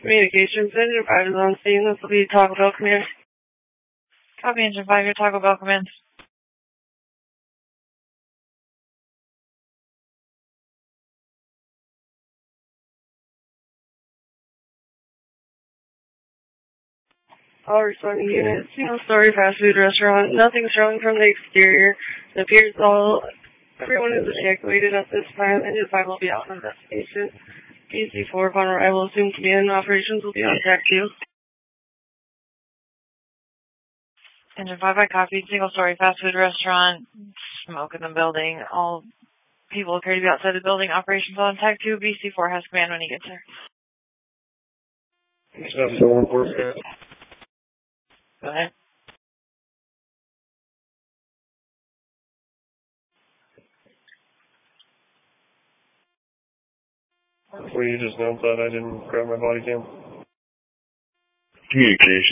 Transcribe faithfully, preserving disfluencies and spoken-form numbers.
Communications, Engine five is on scene. This will be Taco Bell command. Copy, Engine five, your Taco Bell command. All responding units, single-story fast food restaurant. Nothing showing from the exterior. It appears all everyone is evacuated at this time. Engine five will be out on investigation. B C four upon arrival, assumed command operations will be on track two. Engine five, I copied. Single-story fast food restaurant. Smoke in the building. All people appear to be outside the building. Operations on tag two. B C four has command when he gets there. seven one four. Go ahead. Well, you just know that I didn't grab my body cam. Communication.